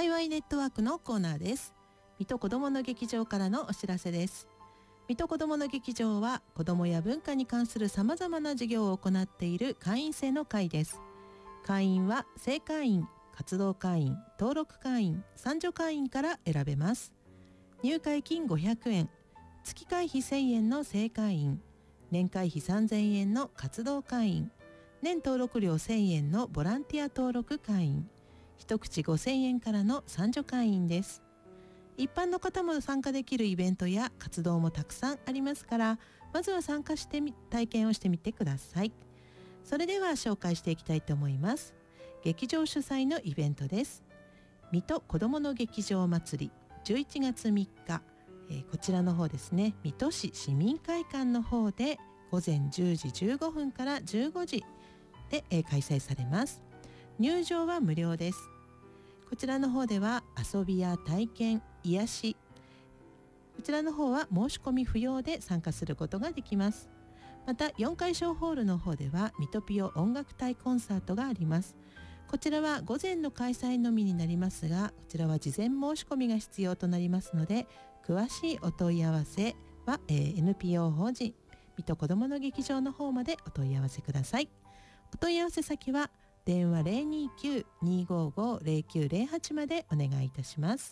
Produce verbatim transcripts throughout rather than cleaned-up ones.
ワイワイネットワークのコーナーです。水戸こどもの劇場からのお知らせです。水戸こどもの劇場は子どもや文化に関するさまざまな事業を行っている会員制の会です。会員は正会員、活動会員、登録会員、参助会員から選べます。入会金ごひゃくえん、月会費せんえんの正会員、年会費さんぜんえんの活動会員、年登録料せんえんのボランティア登録会員、一口ごせんえんからの参助会員です。一般の方も参加できるイベントや活動もたくさんありますから、まずは参加してみ体験をしてみてください。それでは紹介していきたいと思います。劇場主催のイベントです。水戸こどもの劇場祭りじゅういちがつみっか、えー、こちらの方ですね、水戸市市民会館の方でごぜんじゅうじじゅうごふんからじゅうごじで、えー、開催されます。入場は無料です。こちらの方では遊びや体験、癒し、こちらの方は申し込み不要で参加することができます。またよんかい小ホールの方ではミトピオ音楽隊コンサートがあります。こちらは午前の開催のみになりますが、こちらは事前申し込みが必要となりますので、詳しいお問い合わせは、えー、エヌピーオー 法人水戸こどもの劇場の方までお問い合わせください。お問い合わせ先は電話 ゼロにきゅう にーごーごー ゼロきゅうゼロはち までお願いいたします。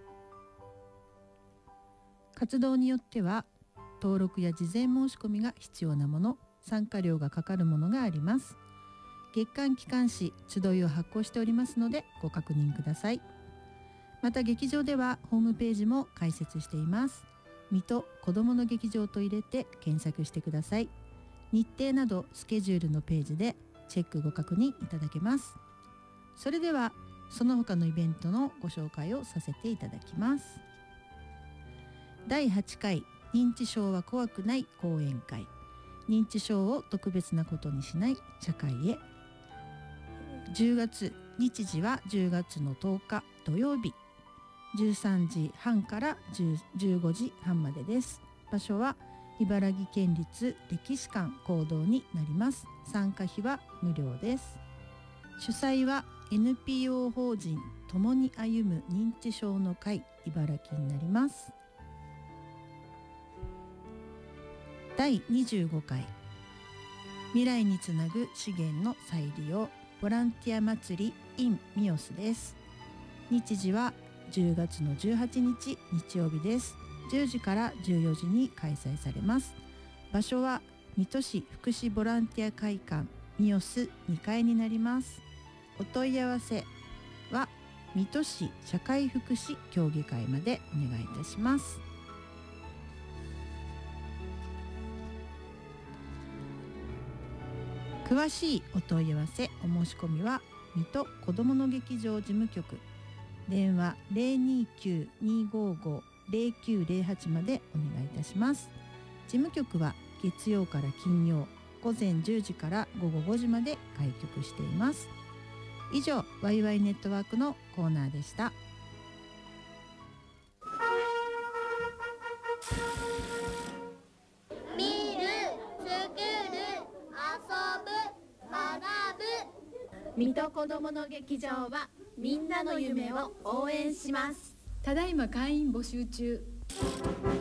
活動によっては登録や事前申し込みが必要なもの、参加料がかかるものがあります。月間機関誌集いを発行しておりますのでご確認ください。また劇場ではホームページも開設しています。水戸こどもの劇場と入れて検索してください。日程などスケジュールのページでチェックご確認いただけます。それではその他のイベントのご紹介をさせていただきます。だいはちかい認知症は怖くない講演会、認知症を特別なことにしない社会へ。じゅうがつ、日時はじゅうがつのとおか土曜日、じゅうさんじはんからじゅうごじはんまでです。場所は茨城県立歴史館講堂になります。参加費は無料です。主催は エヌピーオー 法人共に歩む認知症の会茨城になります。だいにじゅうごかい未来につなぐ資源の再利用ボランティア祭り in ミオスです。日時はじゅうがつのじゅうはちにち日曜日です。じゅうじからじゅうよじに開催されます。場所は水戸市福祉ボランティア会館ミオスにかいになります。お問い合わせは水戸市社会福祉協議会までお願いいたします。詳しいお問い合わせお申し込みは水戸こどもの劇場事務局電話 ゼロにきゅう にーごーごー ゼロきゅうゼロはち までお願いいたします。事務局は月曜から金曜ごぜんじゅうじからごごごじまで開局しています。以上ワイワイネットワークのコーナーでした。 見る、作る、遊ぶ、学ぶ。 水戸こどもの劇場はみんなの夢を応援します。 ただいま会員募集中。